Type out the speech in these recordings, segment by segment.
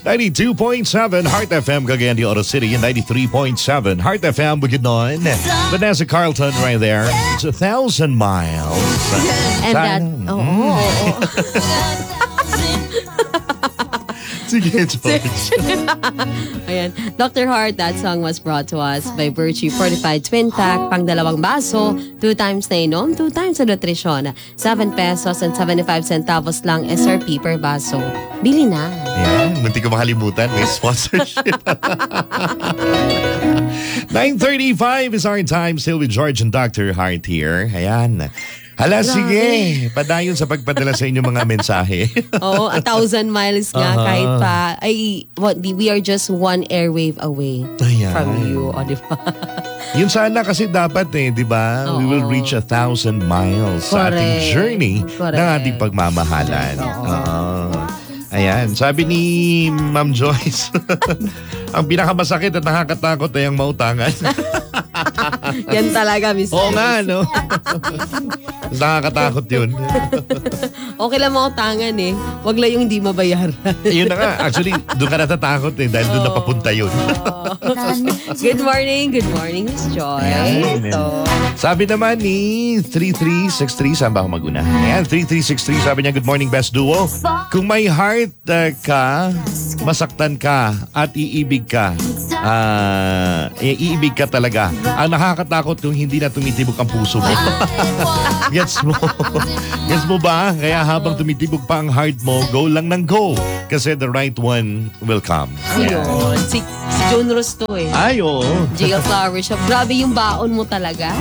92.7 Heart FM Cagayan de Oro City and 93.7 Heart FM Bukidnon. Vanessa Carlton right there. It's 1,000 miles. And that, Sige, George. Ayan. Dr. Heart, that song was brought to us by Virtue Fortified Twin Pack, pang dalawang baso, 2 times na inom, 2 times sa nutrisyon. 7 pesos and 75 centavos lang SRP per baso. Bili na. Yan, munti ko makalimutan. May sponsorship. 9:35 is our time. Still with George and Dr. Heart here. Ayan. Hala, sige. Padayon sa pagpadala sa inyong mga mensahe. Oo, 1,000 miles nga kahit pa. We are just 1 airwave away from you. O, di ba? Yun sana kasi dapat di ba? We will reach 1,000 miles sa ating journey ng ating pagmamahalan. Ayan, sabi ni Ma'am Joyce, ang pinakamasakit at nakakatakot ay ang mautangan. Yan talaga, Miss. Oo nga, no? Nakakatakot yun. Okay lang mautangan Wag lang yung hindi mabayaran. Yun na nga. Actually, doon ka natatakot dahil doon napapunta yun. Good morning, Miss Joy. Sabi naman ni 3363, saan ba ako maguna? Ayan, 3363, sabi niya, good morning, best duo. Kung may heart ka, masaktan ka, at iibig ka, iibig ka talaga. Ang nakakatakot kung hindi na tumitibok ang puso mo. Gets mo? Gets mo ba? Kaya habang tumitibok pa ang heart mo, go lang ng go. Kasi the right one will come. Ayun. Si John Ross to Ay, oo. Gia Flower Shop. Grabe yung baon mo talaga.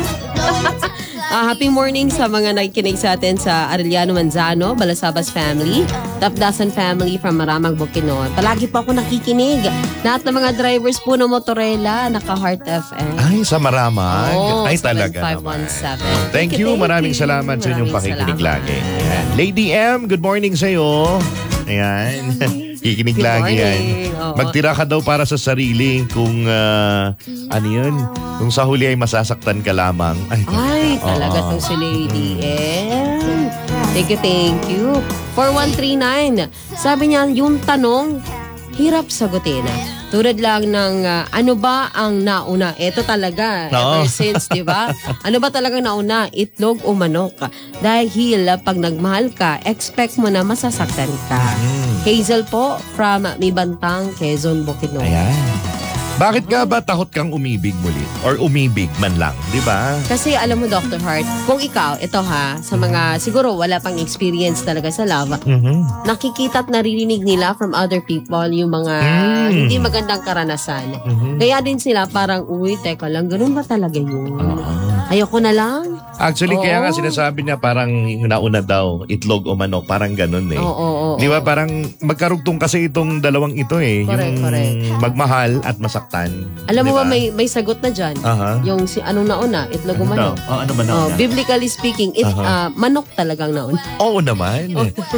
Happy morning sa mga nakikinig sa atin sa Arellano Manzano, Balasabas family, Tapdasan family from Maramag Bukidnon. Palagi po ako nakikinig. Lahat ng mga drivers po ng Motorela, naka-Heart FM. Ay, sa Maramag. Ay, talaga 7517. Thank you. Maraming salamat sa inyong pakikinig lagi. Ayan. Lady M, good morning sa'yo. Ayan. Kikinig lagi yan. Magtira ka daw para sa sarili kung ano yun, kung sa huli ay masasaktan ka lamang. Ay talaga to si Lady M. Thank you. 4139. Sabi niya, yung tanong, hirap sagutin. Tulad lang ng ano ba ang nauna? Ito talaga, ever since, di ba? Ano ba talagang nauna? Itlog o manok? Dahil pag nagmahal ka, expect mo na masasaktan ka. Hazel po from Mibantang, Quezon, Bukidnon. Ayan. Bakit ka ba takot kang umibig muli? Or umibig man lang, di ba? Kasi alam mo, Dr. Heart, kung ikaw, ito sa mga siguro wala pang experience talaga sa love, nakikita at naririnig nila from other people yung mga hindi magandang karanasan. Kaya din sila parang, uy, teka lang, ganun ba talaga yun? Ayoko na lang. Actually, kaya nga sinasabi niya parang nauna daw, itlog o manok, parang ganun Di ba? Parang magkarugtong kasi itong dalawang ito Correct. Magmahal at masaktan. Alam mo ba, may sagot na dyan. Yung anong nauna, itlog o manok? Ano ba nauna? Biblically speaking, manok talagang nauna. Oo naman.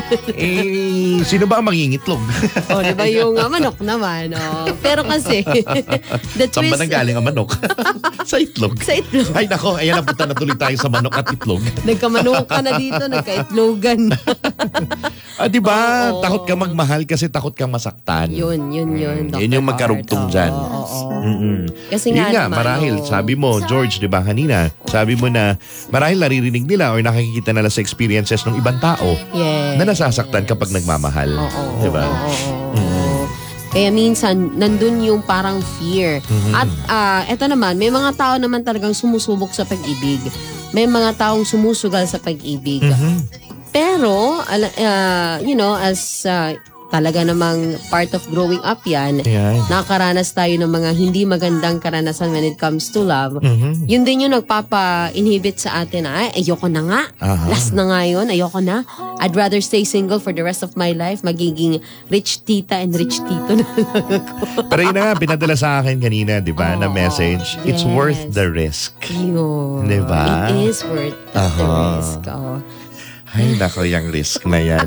Sino ba ang mangingitlog? Di ba yung manok naman? Pero kasi, the twist... Saan ba nanggaling ang manok? Sa itlog. Sa itlog. Ay nako, ayan na, punta na tuloy tayo sa manok at itlog. Nagkamanok ka na dito, nagka-itlogan. Di ba? Takot ka magmahal kasi takot kang masaktan. Yun. Yun yung magkarugtong dyan. Kasi yun nga, naman, marahil, sabi mo, George, di ba kanina, sabi mo na marahil naririnig nila or nakikita nila sa experiences ng ibang tao na nasasaktan kapag nagmamahal. Di ba? Kaya minsan, nandun yung parang fear. At eto naman, may mga tao naman talagang sumusubok sa pag-ibig. May mga taong sumusugal sa pag-ibig. Pero, as talaga namang part of growing up yan, nakaranas tayo ng mga hindi magandang karanasan when it comes to love. Yun din yung nagpapa-inhibit sa atin na, ayoko na nga. Last na nga yun, ayoko na. I'd rather stay single for the rest of my life. Magiging rich tita and rich tito na lang ako. Pero yun na nga, pinadala sa akin kanina, di ba, na message. It's worth the risk. Yun. Di ba? It is worth the risk. Ay, nako, yung risk na yan.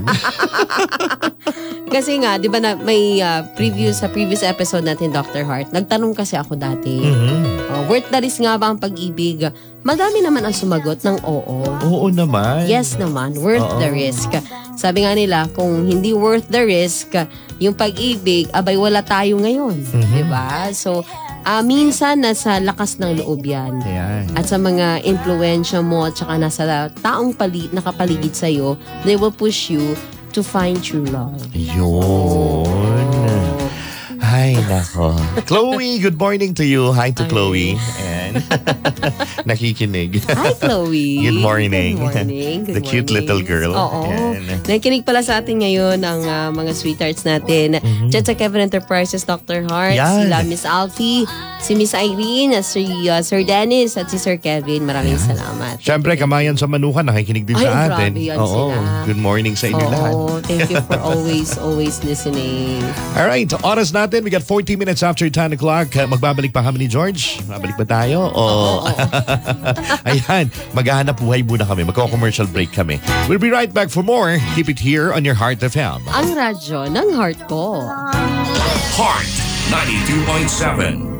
Kasi nga, di ba na may sa previous episode natin, Dr. Hart, nagtanong kasi ako dati, worth the risk nga ba ang pag-ibig? Madami naman ang sumagot ng oo. Oo naman. Yes naman, worth the risk. Sabi nga nila, kung hindi worth the risk, yung pag-ibig, abay wala tayo ngayon. Di ba? So, minsan nasa lakas ng loob yan. Ayan. At sa mga influensya mo at saka nasa taong nakapaligid sa'yo, they will push you to find true love. Yun. Ay, nako. Chloe, good morning to you. Hi to Chloe. And nakikinig. Hi, Chloe. Good morning. Good morning. The cute little girl. Oo. Ayan. Nakikinig pala sa atin ngayon ang mga sweethearts natin. Dyan sa Kevin Enterprises, Dr. Hart, Yan. sila Miss Alfie, si Miss Irene, Sir Dennis, at si Sir Kevin. Maraming salamat. Siyempre, Kamayan sa Manukan, nakikinig din Ay, sa atin. grabe yan sila. Good morning sa inyo lahat. Oo, thank you for always listening. Alright, oras natin. We got 40 minutes after 10 o'clock. Magbabalik pa kami ni George. Babalik ba tayo? O... Ayan, maghahanap buhay muna kami. Magko-commercial break kami. We'll be right back for more. Keep it here on your Heart FM. Ang radyo ng heart ko. Heart 92.7